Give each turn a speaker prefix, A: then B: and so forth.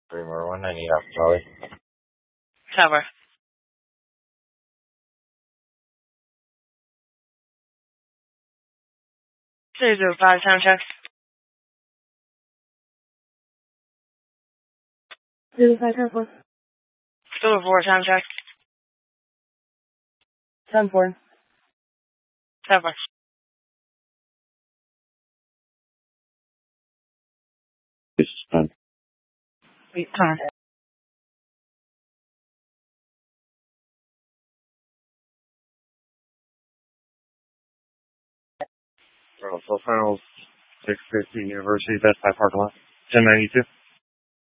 A: 3 more 190 off Charlie.
B: Tower. 205 sound check.
C: 205 10-4.
B: 204 sound check.
C: 10-4.
B: 10-4.
A: This is fun.
B: Time.
A: Full final 650 University, Best Buy parking lot. 1092.